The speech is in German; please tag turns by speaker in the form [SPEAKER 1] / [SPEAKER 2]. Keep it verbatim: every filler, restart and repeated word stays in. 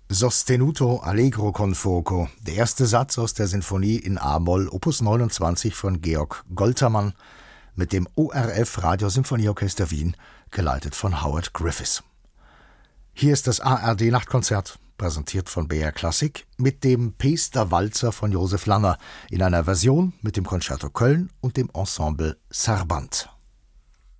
[SPEAKER 1] Sostenuto allegro con fuoco, der erste Satz aus der Sinfonie in A-Moll, Opus neunundzwanzig von Georg Goltermann, mit dem O R F Radiosymphonieorchester Wien, geleitet von Howard Griffiths. Hier ist das A R D-Nachtkonzert, präsentiert von B R Klassik, mit dem Peester Walzer von Josef Lanner in einer Version mit dem Concerto Köln und dem Ensemble Sarband.